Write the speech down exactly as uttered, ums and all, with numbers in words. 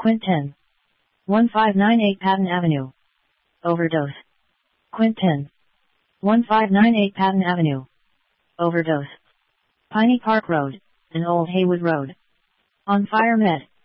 Quint ten. one five nine eight Patton Avenue. Overdose. Quint ten. one five nine eight Patton Avenue. Overdose. Piney Park Road, and Old Haywood Road. On Fire Med.